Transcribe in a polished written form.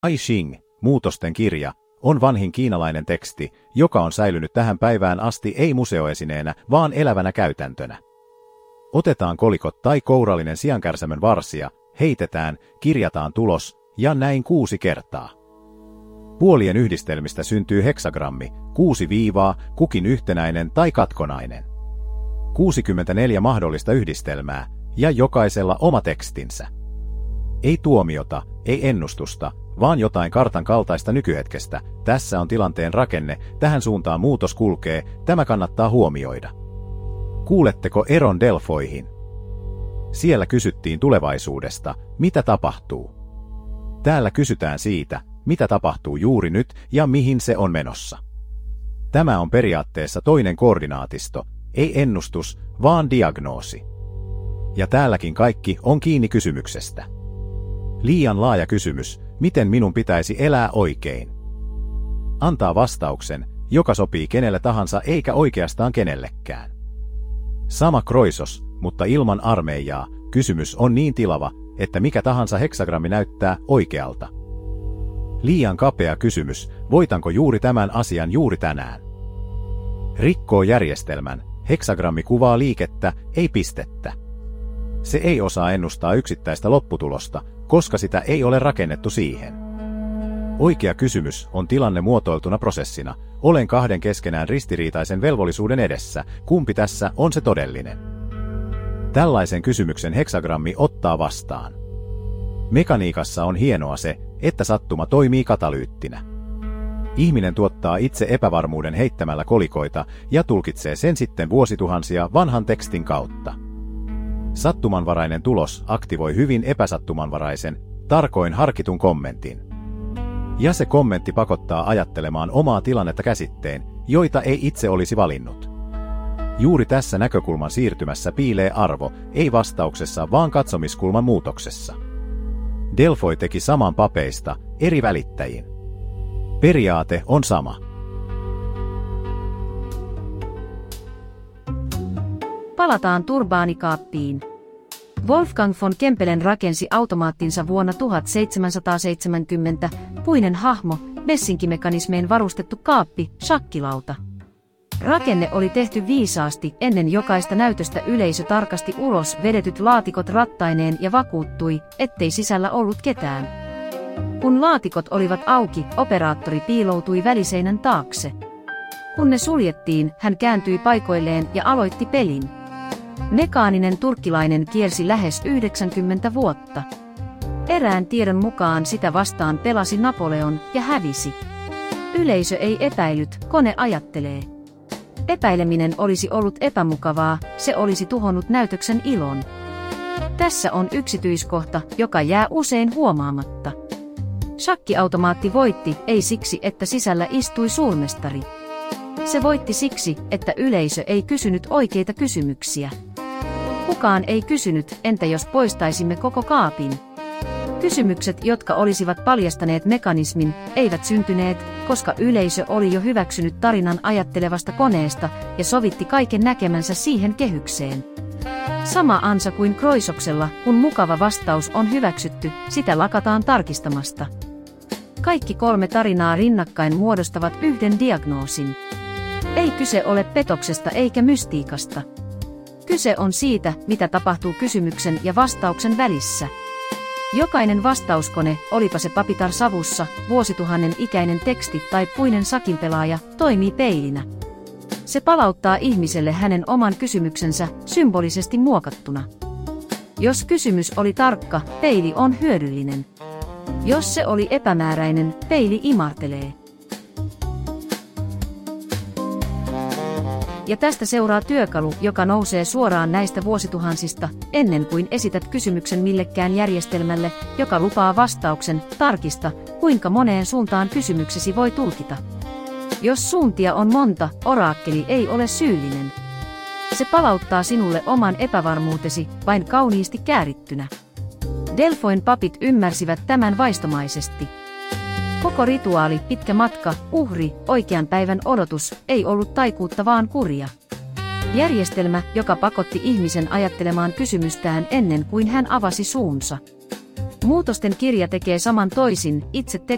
I Ching, muutosten kirja, on vanhin kiinalainen teksti, joka on säilynyt tähän päivään asti ei museoesineenä, vaan elävänä käytäntönä. Otetaan kolikot tai kourallinen siankärsämön varsia, heitetään, kirjataan tulos, ja näin 6 kertaa. Puolien yhdistelmistä syntyy heksagrammi, 6 viivaa, kukin yhtenäinen tai katkonainen. 64 mahdollista yhdistelmää, ja jokaisella oma tekstinsä. Ei tuomiota, ei ennustusta, vaan jotain kartan kaltaista nykyhetkestä. Tässä on tilanteen rakenne, tähän suuntaan muutos kulkee, tämä kannattaa huomioida. Kuuletteko eron Delfoihin? Siellä kysyttiin tulevaisuudesta, mitä tapahtuu. Täällä kysytään siitä, mitä tapahtuu juuri nyt ja mihin se on menossa. Tämä on periaatteessa toinen koordinaatisto, ei ennustus, vaan diagnoosi. Ja täälläkin kaikki on kiinni kysymyksestä. Liian laaja kysymys, miten minun pitäisi elää oikein? Antaa vastauksen, joka sopii kenelle tahansa eikä oikeastaan kenellekään. Sama kroisos, mutta ilman armeijaa, kysymys on niin tilava, että mikä tahansa heksagrammi näyttää oikealta. Liian kapea kysymys, voitanko juuri tämän asian juuri tänään? Rikkoo järjestelmän, heksagrammi kuvaa liikettä, ei pistettä. Se ei osaa ennustaa yksittäistä lopputulosta, koska sitä ei ole rakennettu siihen. Oikea kysymys on tilanne muotoiltuna prosessina, olen kahden keskenään ristiriitaisen velvollisuuden edessä, kumpi tässä on se todellinen. Tällaisen kysymyksen heksagrammi ottaa vastaan. Mekaniikassa on hienoa se, että sattuma toimii katalyyttinä. Ihminen tuottaa itse epävarmuuden heittämällä kolikoita ja tulkitsee sen sitten vuosituhansia vanhan tekstin kautta. Sattumanvarainen tulos aktivoi hyvin epäsattumanvaraisen, tarkoin harkitun kommentin. Ja se kommentti pakottaa ajattelemaan omaa tilannetta käsitteen, joita ei itse olisi valinnut. Juuri tässä näkökulman siirtymässä piilee arvo, ei vastauksessa vaan katsomiskulman muutoksessa. Delfoi teki saman papeista, eri välittäjin. Periaate on sama. Palataan turbaanikaappiin. Wolfgang von Kempelen rakensi automaattinsa vuonna 1770, puinen hahmo, messinkimekanismeen varustettu kaappi, shakkilauta. Rakenne oli tehty viisaasti, ennen jokaista näytöstä yleisö tarkasti ulos vedetyt laatikot rattaineen ja vakuuttui, ettei sisällä ollut ketään. Kun laatikot olivat auki, operaattori piiloutui väliseinän taakse. Kun ne suljettiin, hän kääntyi paikoilleen ja aloitti pelin. Mekaaninen turkkilainen kiersi lähes 90 vuotta. Erään tiedon mukaan sitä vastaan pelasi Napoleon ja hävisi. Yleisö ei epäillyt, kone ajattelee. Epäileminen olisi ollut epämukavaa, se olisi tuhonnut näytöksen ilon. Tässä on yksityiskohta, joka jää usein huomaamatta. Shakkiautomaatti voitti, ei siksi, että sisällä istui suurmestari. Se voitti siksi, että yleisö ei kysynyt oikeita kysymyksiä. Kukaan ei kysynyt, entä jos poistaisimme koko kaapin? Kysymykset, jotka olisivat paljastaneet mekanismin, eivät syntyneet, koska yleisö oli jo hyväksynyt tarinan ajattelevasta koneesta ja sovitti kaiken näkemänsä siihen kehykseen. Sama ansa kuin Kroisoksella, kun mukava vastaus on hyväksytty, sitä lakataan tarkistamasta. Kaikki 3 tarinaa rinnakkain muodostavat yhden diagnoosin. Ei kyse ole petoksesta eikä mystiikasta. Kyse on siitä, mitä tapahtuu kysymyksen ja vastauksen välissä. Jokainen vastauskone, olipa se papitar savussa, vuosituhannen ikäinen teksti tai puinen sakinpelaaja, toimii peilinä. Se palauttaa ihmiselle hänen oman kysymyksensä, symbolisesti muokattuna. Jos kysymys oli tarkka, peili on hyödyllinen. Jos se oli epämääräinen, peili imartelee. Ja tästä seuraa työkalu, joka nousee suoraan näistä vuosituhansista, ennen kuin esität kysymyksen millekään järjestelmälle, joka lupaa vastauksen, tarkista, kuinka moneen suuntaan kysymyksesi voi tulkita. Jos suuntia on monta, oraakkeli ei ole syyllinen. Se palauttaa sinulle oman epävarmuutesi, vain kauniisti käärittynä. Delfoin papit ymmärsivät tämän vaistomaisesti. Koko rituaali, pitkä matka, uhri, oikean päivän odotus, ei ollut taikuutta vaan kuria. Järjestelmä, joka pakotti ihmisen ajattelemaan kysymystään ennen kuin hän avasi suunsa. Muutosten kirja tekee saman toisin, itse